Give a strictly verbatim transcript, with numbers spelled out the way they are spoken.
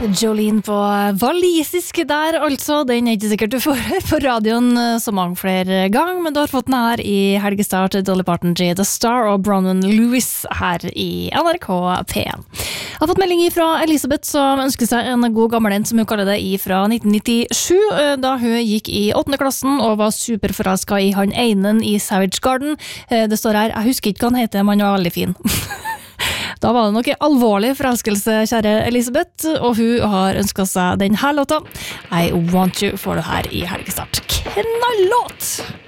Jolene på walisisk der, altså. Den er ikke sikkert du får på radioen så mange flere gang, men du har fått den her i helgestart. Dolly Parton, J. The Star og Bronwyn Lewis her i N R K P en. Jeg har fått melding fra Elisabeth som ønsker seg en god gammel en, som hun kaller det, fra nitten nittisju, da hun gikk i åttende klassen og var superforelsket i han Einen i Savage Garden. Det står her, jeg husker ikke hva han heter, men han var veldig fin. Da var det noe alvorlig forelskelse, kjære Elisabeth, og hun har ønsket seg den her låta. I Want You får du her i helgestart. Knallåt!